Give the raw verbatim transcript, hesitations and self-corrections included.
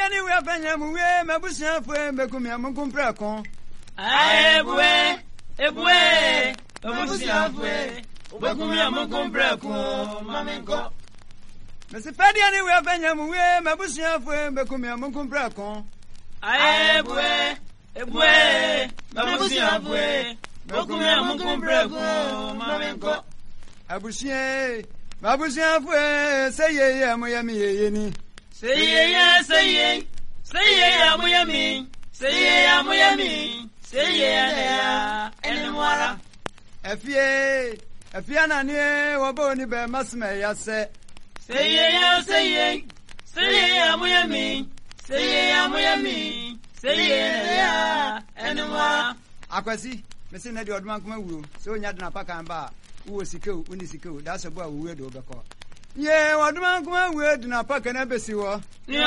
any we have been we mabusia fue mekumia munkumpra kon. Aye bue, ebue, mabusia fue, mekumia munkumpra kon, mamenko. Mesi fedi any we have been we mabusia fue mekumia munkumpra kon. Aye bue, ebue, mabusia fue, mekumia munkumpra kon, mamenko. Abusie, mabusia fue say ye amoyami ye ni. Say ye, say ye, say ye amoyami, say ye amoyami, say ye anymore. Efie, Efiana ne waboni be masme yase. Say ye, say ye, say ye amoyami, say ye amoyami, say ye anymore. Akwasi, mesi na di odman kuma wu, so nya dna paka mba, wo sikeu, uni sikeu, da so bo wu we do beko. Ye odman kuma wu dna paka na besi wo.